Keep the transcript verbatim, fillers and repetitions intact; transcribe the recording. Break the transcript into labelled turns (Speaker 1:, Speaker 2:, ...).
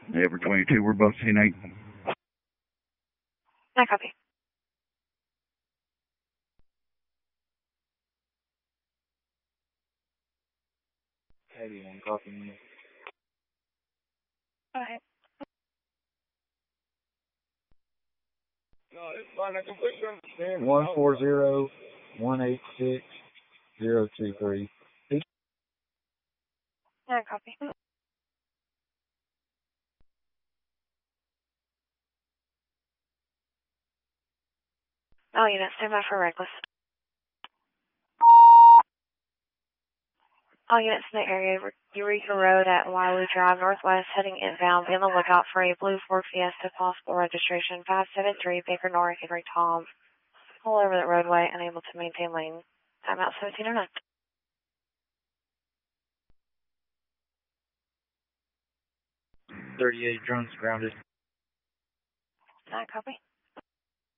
Speaker 1: Yeah, for twenty-two, we're both C eight.
Speaker 2: I copy.
Speaker 3: eighty-one, copy me.
Speaker 2: Okay.
Speaker 3: No, it's fine. I completely understand. One four zero one eight six zero two three.
Speaker 2: I copy. All units, stand by for reckless. All units in the area, Eureka Road at Wiley Drive Northwest, heading inbound. Be on the lookout for a blue Ford Fiesta, possible registration five seven three, Baker North, Henry Tom. Pull over the roadway, unable to maintain lane. Timeout seventeen oh nine.
Speaker 3: thirty-eight drones grounded.
Speaker 2: I copy.